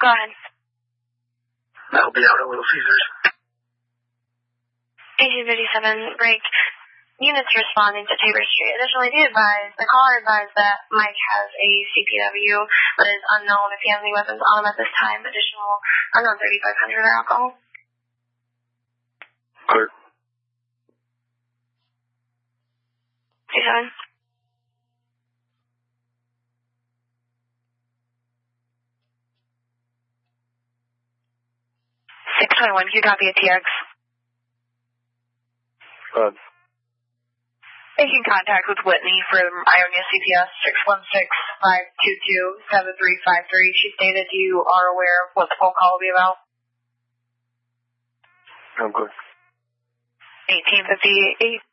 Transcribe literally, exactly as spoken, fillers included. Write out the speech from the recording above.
Go ahead. I'll be out at Little Caesars. eighteen fifty-seven, break. Units responding to Tabor Street. Additionally, be advised, the caller advised that Mike has a C P W, but is unknown if he has any weapons on him at this time. Additional unknown thirty-five hundred or alcohol. Clear. eighty-seven. six twenty-one, can you copy a T X? Uh, Making contact with Whitney from Ionia C P S six one six, five two two, seven three five three. She stated you are aware of what the phone call will be about. I'm good. eighteen fifty-eight.